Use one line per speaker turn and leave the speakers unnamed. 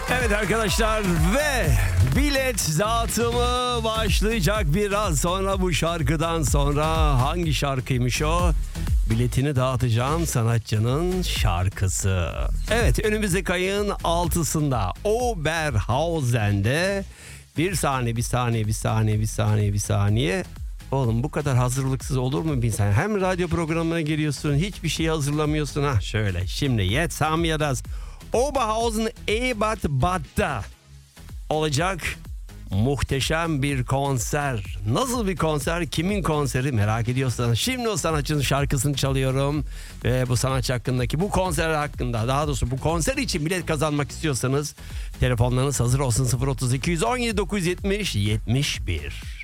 Evet arkadaşlar ve bilet dağıtımı başlayacak biraz sonra bu şarkıdan sonra. Hangi şarkıymış o? Biletini dağıtacağım sanatçının şarkısı. Evet, önümüzdeki ayın 6'sında Oberhausen'de bir saniye. Oğlum bu kadar hazırlıksız olur mu bir insan? Hem radyo programına giriyorsun, hiçbir şey hazırlamıyorsun. Ha şöyle, şimdi jetzt haben wir das Oberhausen Ebertbad'da olacak muhteşem bir konser. Nasıl bir konser, kimin konseri merak ediyorsanız şimdi o sanatçının şarkısını çalıyorum. Ve bu sanatçı hakkındaki, bu konser hakkında, daha doğrusu bu konser için bilet kazanmak istiyorsanız telefonlarınız hazır olsun. 032 117 970 71.